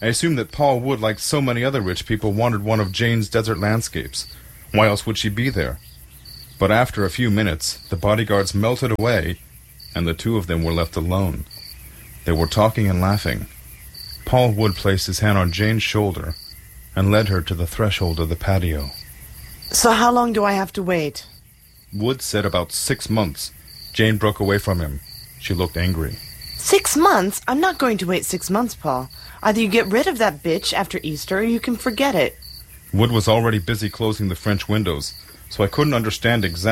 I assumed that Paul Wood, like so many other rich people, wanted one of Jane's desert landscapes. Why else would she be there? But after a few minutes, the bodyguards melted away, and the two of them were left alone. They were talking and laughing. Paul Wood placed his hand on Jane's shoulder and led her to the threshold of the patio. So how long do I have to wait? Wood said about 6 months. Jane broke away from him. She looked angry. 6 months? I'm not going to wait 6 months, Paul. Either you get rid of that bitch after Easter or you can forget it. Wood was already busy closing the French windows, so I couldn't understand exactly